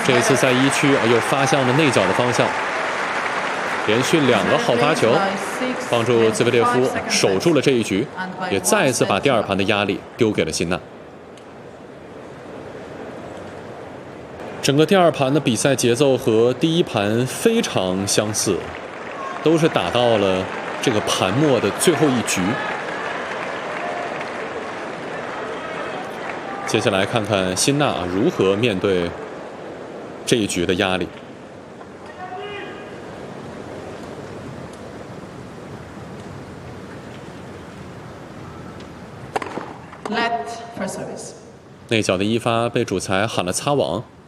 这一次在一区又发向了内角的方向，连续2个好发球，帮助兹维列夫守住了这一局，也再一次把第2盘的压力丢给了辛纳。整个第2盘的比赛节奏和第1盘非常相似，都是打到了这个盘末的最后一局。接下来看看辛纳如何面对这一局的压力。内角的一发被主裁喊了擦网，